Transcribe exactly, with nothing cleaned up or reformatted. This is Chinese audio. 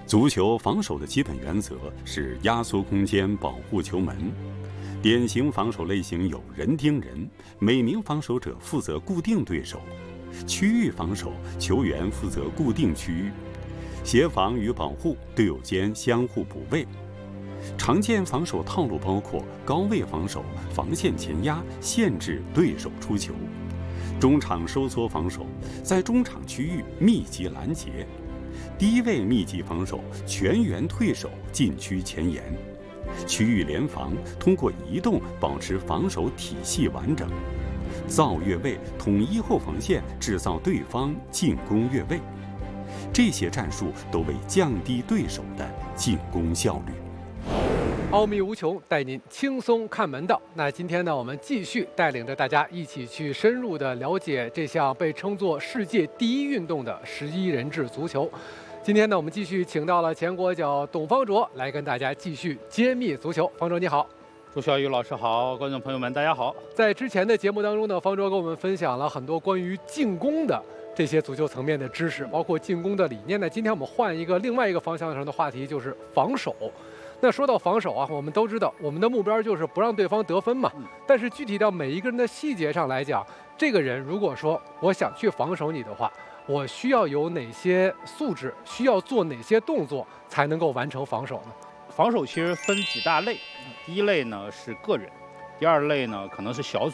足球防守的基本原则是压缩空间，保护球门。典型防守类型有人盯人，每名防守者负责固定对手；区域防守，球员负责固定区域；协防与保护，队友间相互补位。常见防守套路包括高位防守、防线前压、限制对手出球；中场收缩防守，在中场区域密集拦截；低位密集防守，全员退守禁区前沿；区域联防，通过移动保持防守体系完整；造越位，统一后防线，制造对方进攻越位。这些战术都为降低对手的进攻效率。 奥秘无穷，带您轻松看门道。那今天呢，我们继续带领着大家一起去深入的了解这项被称作世界第一运动的十一人制足球。今天呢，我们继续请到了前国脚董方卓来跟大家继续揭秘足球。方卓你好。 朱小雨老师好，观众朋友们大家好。 在之前的节目当中呢，方卓跟我们分享了很多关于进攻的这些足球层面的知识，包括进攻的理念呢。今天我们换一个另外一个方向上的话题，就是防守。那说到防守啊，我们都知道我们的目标就是不让对方得分嘛。但是具体到每一个人的细节上来讲，这个人如果说我想去防守你的话，我需要有哪些素质，需要做哪些动作才能够完成防守呢？ 防守其实分几大类，第一类呢是个人，第二类呢可能是小组，